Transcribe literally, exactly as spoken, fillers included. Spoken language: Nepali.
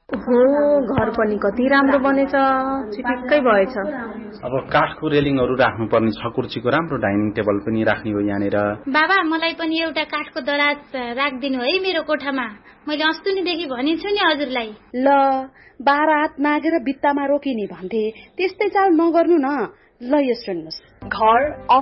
हो, घर पनि कति राम्रो बनेछ, चिटिक्कै भएछ। अब काठको रेलिङहरू राख्नुपर्ने छ, कुर्सीको राम्रो डाइनिङ टेबल पनि राख्ने हो यहाँनिर। बाबा मलाई पनि एउटा काठको दराज राखिदिनु है मेरो कोठामा। मैले अस्तिदेखि भनिछु नि हजुरलाई। ल बाह्र हात नागेर भित्तामा रोकिने भन्थे, त्यस्तै चाल नगर्नु न। ल यो सुन्नुस्, घर